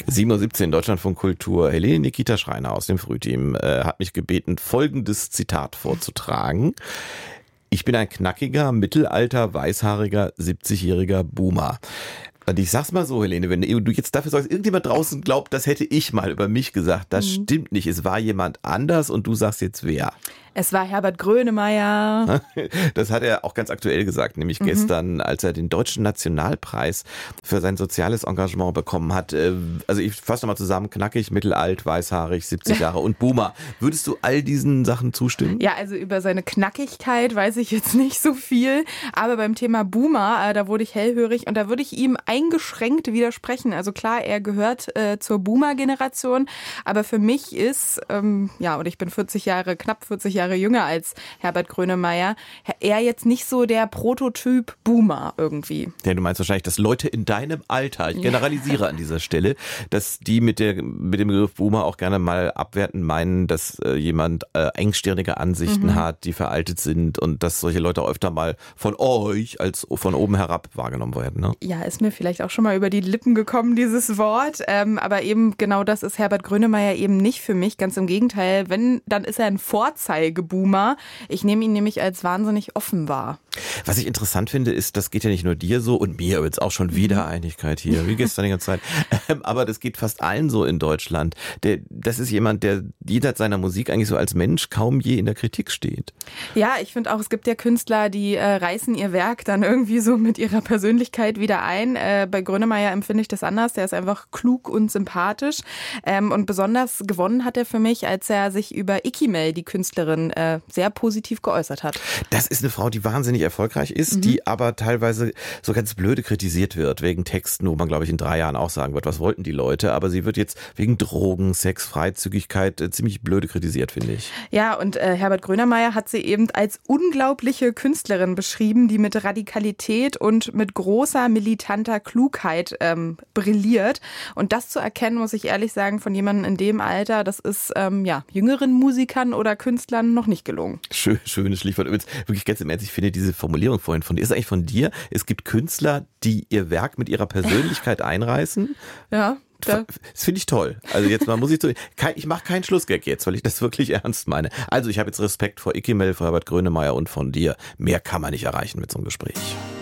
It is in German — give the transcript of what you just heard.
7:17 Uhr Deutschlandfunk Kultur. Helene Nikita Schreiner aus dem Frühteam hat mich gebeten, folgendes Zitat vorzutragen. Ich bin ein knackiger, mittelalter, weißhaariger, 70-jähriger Boomer. Und ich sag's mal so, Helene, wenn du jetzt dafür sorgst, irgendjemand draußen glaubt, das hätte ich mal über mich gesagt, das stimmt nicht. Es war jemand anders und du sagst jetzt wer. Es war Herbert Grönemeyer. Das hat er auch ganz aktuell gesagt, nämlich gestern, als er den Deutschen Nationalpreis für sein soziales Engagement bekommen hat. Also ich fasse nochmal zusammen, knackig, mittelalt, weißhaarig, 70 Jahre und Boomer. Würdest du all diesen Sachen zustimmen? Ja, also über seine Knackigkeit weiß ich jetzt nicht so viel. Aber beim Thema Boomer, da wurde ich hellhörig und da würde ich ihm eingeschränkt widersprechen. Also klar, er gehört zur Boomer-Generation, aber für mich ist, und ich bin knapp 40 Jahre jünger als Herbert Grönemeyer, er jetzt nicht so der Prototyp Boomer irgendwie. Ja, du meinst wahrscheinlich, dass Leute in deinem Alter, ich generalisiere an dieser Stelle, dass die mit dem Begriff Boomer auch gerne mal abwertend meinen, dass jemand engstirnige Ansichten hat, die veraltet sind und dass solche Leute auch öfter mal von euch als von oben herab wahrgenommen werden. Ne? Ja, ist mir vielleicht auch schon mal über die Lippen gekommen, dieses Wort. Aber eben genau das ist Herbert Grönemeyer eben nicht für mich. Ganz im Gegenteil, wenn, dann ist er ein Vorzeigeboomer. Ich nehme ihn nämlich als wahnsinnig offen wahr. Was ich interessant finde, ist, das geht ja nicht nur dir so und mir jetzt auch schon wieder Einigkeit hier, wie gestern die ganze Zeit. Aber das geht fast allen so in Deutschland. Das ist jemand, der jenseits seiner Musik eigentlich so als Mensch kaum je in der Kritik steht. Ja, ich finde auch, es gibt ja Künstler, die reißen ihr Werk dann irgendwie so mit ihrer Persönlichkeit wieder ein. Bei Grönemeyer empfinde ich das anders. Der ist einfach klug und sympathisch. Und besonders gewonnen hat er für mich, als er sich über Ikimel, die Künstlerin, sehr positiv geäußert hat. Das ist eine Frau, die wahnsinnig erfolgreich ist, die aber teilweise so ganz blöde kritisiert wird, wegen Texten, wo man, glaube ich, in 3 Jahren auch sagen wird, was wollten die Leute, aber sie wird jetzt wegen Drogen, Sex, Freizügigkeit ziemlich blöde kritisiert, finde ich. Ja, und Herbert Grönemeyer hat sie eben als unglaubliche Künstlerin beschrieben, die mit Radikalität und mit großer militanter Klugheit brilliert. Und das zu erkennen, muss ich ehrlich sagen, von jemandem in dem Alter, das ist jüngeren Musikern oder Künstlern noch nicht gelungen. Schönes Stichwort. Übrigens, wirklich ganz im Ernst, ich finde diese Formulierung vorhin von dir, ist eigentlich von dir, es gibt Künstler, die ihr Werk mit ihrer Persönlichkeit einreißen. Ja. Das finde ich toll. Also jetzt mal muss ich ich mache keinen Schlussgag jetzt, weil ich das wirklich ernst meine. Also ich habe jetzt Respekt vor Ikimel, vor Herbert Grönemeyer und von dir. Mehr kann man nicht erreichen mit so einem Gespräch.